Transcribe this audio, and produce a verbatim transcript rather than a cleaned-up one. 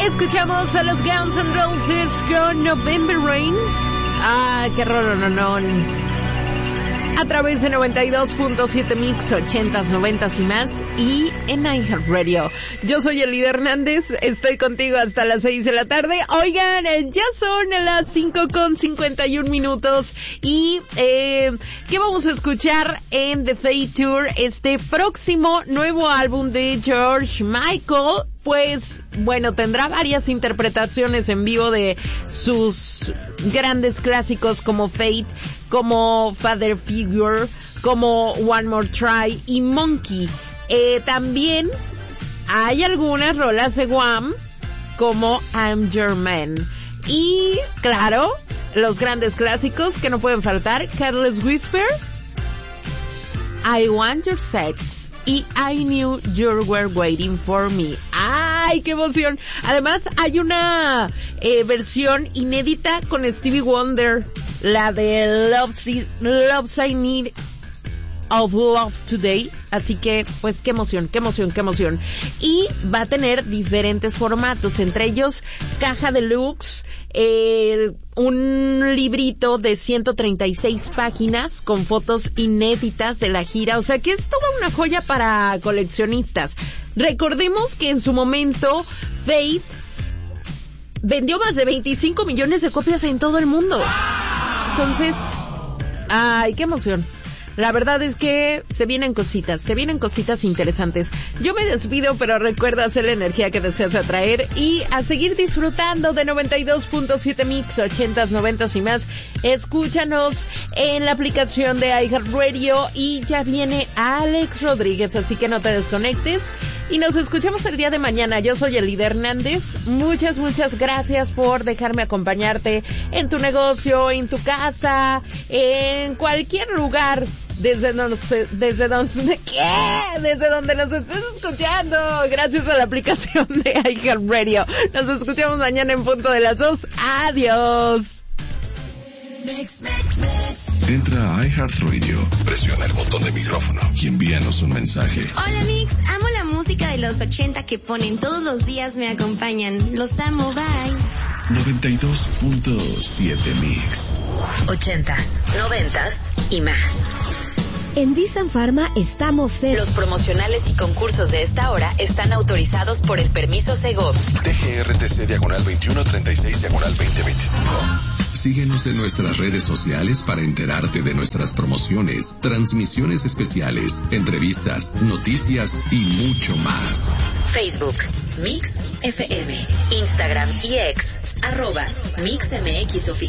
Escuchamos a los Guns N' Roses con November Rain. Ah, qué raro, no, no. A través de noventa y dos punto siete Mix, ochentas, noventas y más, y en iHeartRadio. Yo soy Elida Hernández, estoy contigo hasta las seis de la tarde. Oigan, ya son las cinco con cincuenta y un minutos, y eh, ¿qué vamos a escuchar en The Fate Tour? Este próximo nuevo álbum de George Michael. Pues, bueno, tendrá varias interpretaciones en vivo de sus grandes clásicos como Fate, como Father Figure, como One More Try y Monkey. Eh, también hay algunas rolas de Wham, como I'm Your Man. Y, claro, los grandes clásicos que no pueden faltar, Careless Whisper, I Want Your Sex y I Knew You Were Waiting For Me. ¡Ay, qué emoción! Además, hay una eh, versión inédita con Stevie Wonder, la de Love's, Love's I Need of Love Today. Así que, pues, qué emoción, qué emoción, qué emoción. Y va a tener diferentes formatos, entre ellos caja deluxe, eh, un librito de ciento treinta y seis páginas con fotos inéditas de la gira. O sea que es toda una joya para coleccionistas. Recordemos que en su momento Faith vendió más de veinticinco millones de copias en todo el mundo. Entonces, ay, qué emoción. La verdad es que se vienen cositas, se vienen cositas interesantes. Yo me despido, pero recuerda hacer la energía que deseas atraer y a seguir disfrutando de noventa y dos punto siete Mix, ochentas, noventas y más. Escúchanos en la aplicación de iHeartRadio y ya viene Alex Rodríguez, así que no te desconectes y nos escuchamos el día de mañana. Yo soy Elida Hernández. Muchas, muchas gracias por dejarme acompañarte en tu negocio, en tu casa, en cualquier lugar. Desde donde, desde donde, ¿qué? Desde donde nos estés escuchando, gracias a la aplicación de iHeartRadio. Nos escuchamos mañana en punto de las dos. Adiós. Entra a iHeartRadio, presiona el botón de micrófono y envíanos un mensaje. Hola Mix, amo la música de los ochenta que ponen todos los días, me acompañan. Los amo, bye. noventa y dos punto siete Mix. Ochentas, noventas y más. En Disan Pharma estamos cerca. Los promocionales y concursos de esta hora están autorizados por el permiso Segov. T G R T C diagonal veintiuno treinta y seis diagonal veinte veinticinco. Síguenos en nuestras redes sociales para enterarte de nuestras promociones, transmisiones especiales, entrevistas, noticias y mucho más. Facebook, Mix F M, Instagram y X, arroba Mix M X Oficial.